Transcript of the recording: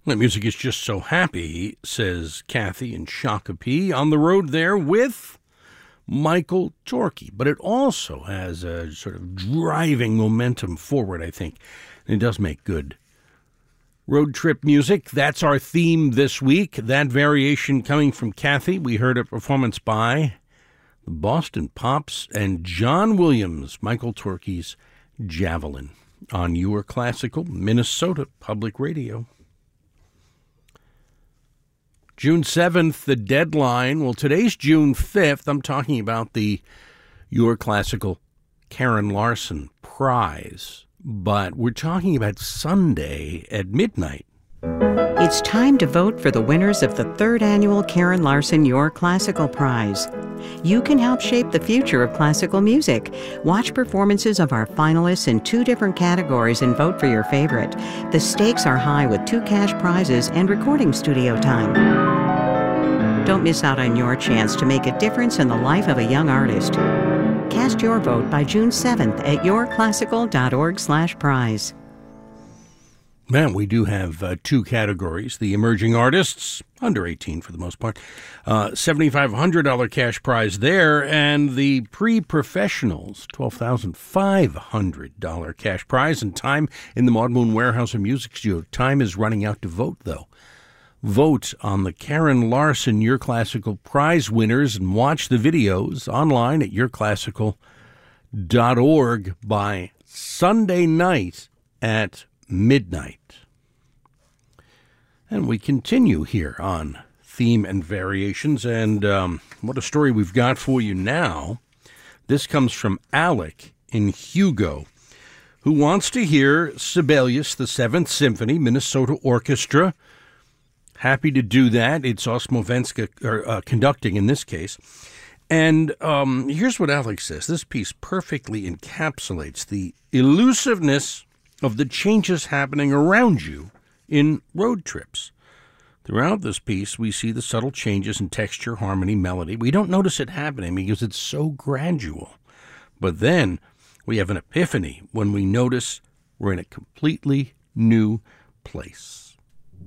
The music is just so happy, says Kathy in Shakopee, on the road there with Michael Torke. But it also has a sort of driving momentum forward, I think. And it does make good road trip music. That's our theme this week. That variation coming from Kathy. We heard a performance by the Boston Pops and John Williams, Michael Torke's Javelin, on your classical Minnesota Public Radio. June 7th, the deadline. Well, today's June 5th. I'm talking about the Your Classical Karen Larson Prize. But we're talking about Sunday at midnight. It's time to vote for the winners of the 3rd Annual Karen Larson Your Classical Prize. You can help shape the future of classical music. Watch performances of our finalists in 2 different categories and vote for your favorite. The stakes are high with 2 cash prizes and recording studio time. Don't miss out on your chance to make a difference in the life of a young artist. Cast your vote by June 7th at yourclassical.org/prize. Man, we do have 2 categories. The emerging artists, under 18 for the most part, $7,500 cash prize there, and the pre-professionals, $12,500 cash prize, and time in the Maud Moon Warehouse and Music Studio. Time is running out to vote, though. Vote on the Karen Larson Your Classical Prize winners and watch the videos online at yourclassical.org by Sunday night at midnight. And we continue here on Theme and Variations, and what a story we've got for you now. This comes from Alec in Hugo, who wants to hear Sibelius, the 7th Symphony, Minnesota Orchestra. Happy to do that. It's Osmovenska conducting in this case. And here's what Alex says. This piece perfectly encapsulates the elusiveness of the changes happening around you in road trips. Throughout this piece, we see the subtle changes in texture, harmony, melody. We don't notice it happening because it's so gradual. But then we have an epiphany when we notice we're in a completely new place.